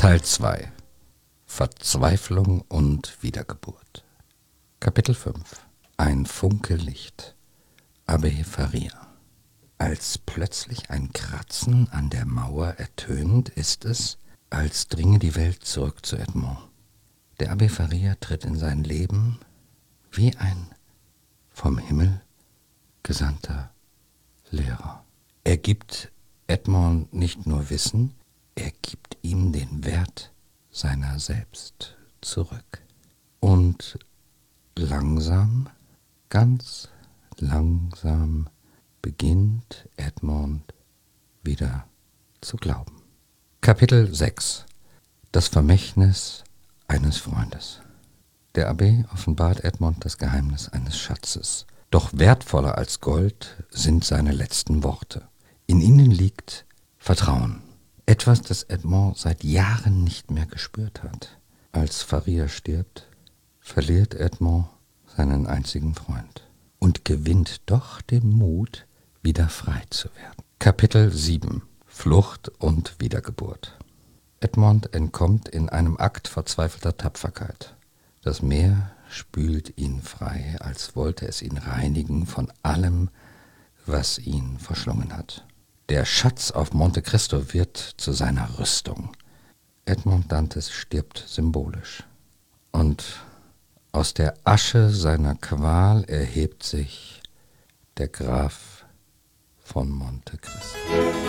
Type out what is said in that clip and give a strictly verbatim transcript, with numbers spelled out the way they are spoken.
Teil zwei. Verzweiflung und Wiedergeburt. Kapitel fünf. Ein Funke Licht. Abbé Faria. Als plötzlich ein Kratzen an der Mauer ertönt, ist es, als dringe die Welt zurück zu Edmond. Der Abbé Faria tritt in sein Leben wie ein vom Himmel gesandter Lehrer. Er gibt Edmond nicht nur Wissen, er gibt ihm den Wert seiner selbst zurück. Und langsam, ganz langsam beginnt Edmond wieder zu glauben. Kapitel sechs. Das Vermächtnis eines Freundes. Der Abbé offenbart Edmond das Geheimnis eines Schatzes. Doch wertvoller als Gold sind seine letzten Worte. In ihnen liegt Vertrauen. Etwas, das Edmond seit Jahren nicht mehr gespürt hat. Als Faria stirbt, verliert Edmond seinen einzigen Freund und gewinnt doch den Mut, wieder frei zu werden. Kapitel sieben. Flucht und Wiedergeburt. Edmond entkommt in einem Akt verzweifelter Tapferkeit. Das Meer spült ihn frei, als wollte es ihn reinigen von allem, was ihn verschlungen hat. Der Schatz auf Monte Cristo wird zu seiner Rüstung. Edmond Dantes stirbt symbolisch. Und aus der Asche seiner Qual erhebt sich der Graf von Monte Cristo.